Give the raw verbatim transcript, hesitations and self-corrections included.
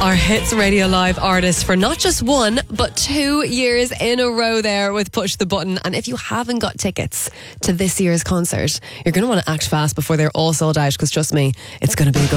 Our Hits Radio Live artist for not just one, but two years in a row there with Push the Button. And if you haven't got tickets to this year's concert, you're going to want to act fast before they're all sold out, because trust me, it's going to be a good